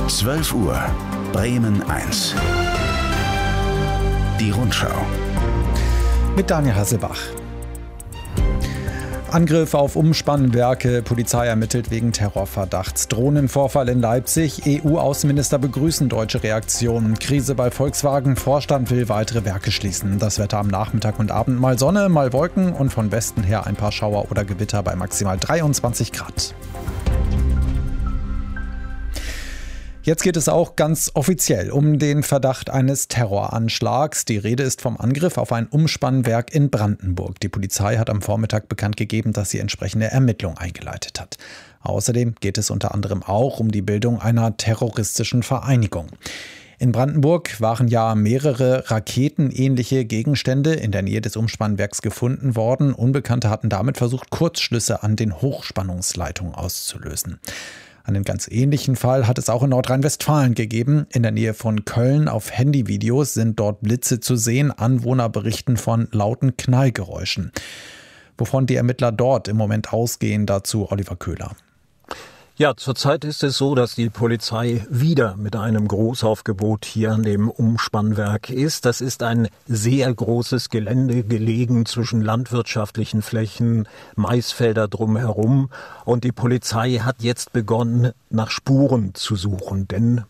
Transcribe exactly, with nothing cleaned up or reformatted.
zwölf Uhr, Bremen eins. Die Rundschau. Mit Daniel Hasselbach. Angriff auf Umspannwerke, Polizei ermittelt wegen Terrorverdachts. Drohnenvorfall in Leipzig, E U-Außenminister begrüßen deutsche Reaktionen. Krise bei Volkswagen, Vorstand will weitere Werke schließen. Das Wetter am Nachmittag und Abend mal Sonne, mal Wolken und von Westen her ein paar Schauer oder Gewitter bei maximal dreiundzwanzig Grad. Jetzt geht es auch ganz offiziell um den Verdacht eines Terroranschlags. Die Rede ist vom Angriff auf ein Umspannwerk in Brandenburg. Die Polizei hat am Vormittag bekannt gegeben, dass sie entsprechende Ermittlungen eingeleitet hat. Außerdem geht es unter anderem auch um die Bildung einer terroristischen Vereinigung. In Brandenburg waren ja mehrere raketenähnliche Gegenstände in der Nähe des Umspannwerks gefunden worden. Unbekannte hatten damit versucht, Kurzschlüsse an den Hochspannungsleitungen auszulösen. Einen ganz ähnlichen Fall hat es auch in Nordrhein-Westfalen gegeben. In der Nähe von Köln auf Handyvideos sind dort Blitze zu sehen. Anwohner berichten von lauten Knallgeräuschen. Wovon die Ermittler dort im Moment ausgehen, dazu Oliver Köhler. Ja, zurzeit ist es so, dass die Polizei wieder mit einem Großaufgebot hier an dem Umspannwerk ist. Das ist ein sehr großes Gelände, gelegen zwischen landwirtschaftlichen Flächen, Maisfelder drumherum. Und die Polizei hat jetzt begonnen, nach Spuren zu suchen. Denn